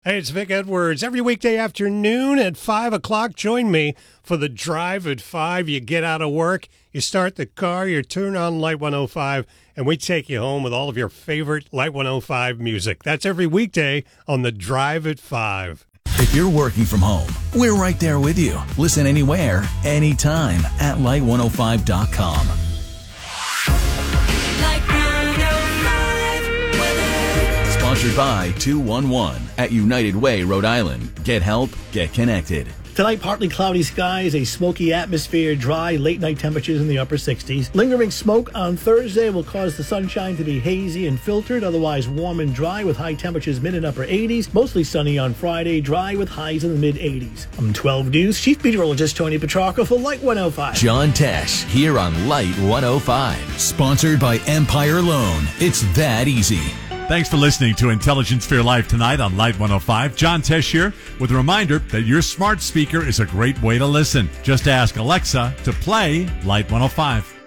Hey, it's Vic Edwards. Every weekday afternoon at 5 o'clock, join me for the Drive at 5. You get out of work, you start the car, you turn on Light 105, and we take you home with all of your favorite Light 105 music. That's every weekday on the Drive at 5. If you're working from home, we're right there with you. Listen anywhere, anytime at light105.com. Sponsored by 211 at United Way, Rhode Island. Get help, get connected. Tonight, partly cloudy skies, a smoky atmosphere, dry, late-night temperatures in the upper 60s. Lingering smoke on Thursday will cause the sunshine to be hazy and filtered, otherwise warm and dry with high temperatures mid and upper 80s. Mostly sunny on Friday, dry with highs in the mid-80s. I'm 12 News, Chief Meteorologist Tony Petrarca for Light 105. John Tesh here on Light 105. Sponsored by Empire Loan. It's that easy. Thanks for listening to Intelligence for Your Life tonight on Light 105. John Tesh here with a reminder that your smart speaker is a great way to listen. Just ask Alexa to play Light 105.